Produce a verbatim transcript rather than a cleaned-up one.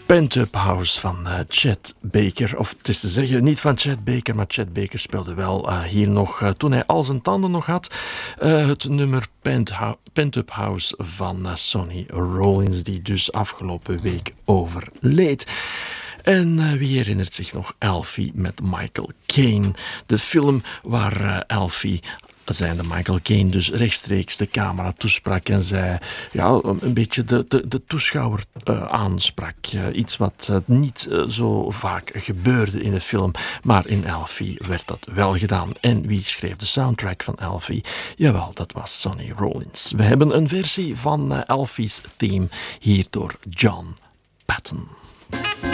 Pent-Up House van uh, Chet Baker. Of het is te zeggen, niet van Chet Baker, maar Chet Baker speelde wel uh, hier nog, uh, toen hij al zijn tanden nog had, uh, het nummer Pent-Up House van uh, Sonny Rollins, die dus afgelopen week overleed. En uh, wie herinnert zich nog Alfie met Michael Caine? De film waar uh, Alfie, zijnde Michael Caine, dus rechtstreeks de camera toesprak en zij ja, een beetje de, de, de toeschouwer uh, aansprak. Uh, iets wat uh, niet uh, zo vaak gebeurde in de film, maar in Alfie werd dat wel gedaan. En wie schreef de soundtrack van Alfie? Jawel, dat was Sonny Rollins. We hebben een versie van uh, Alfie's theme hier door John Patton.